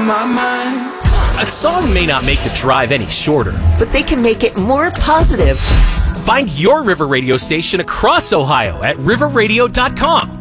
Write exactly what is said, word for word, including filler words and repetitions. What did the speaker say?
my mind. A song may not make the drive any shorter, but they can make it more positive. Find your River Radio station across Ohio at river radio dot com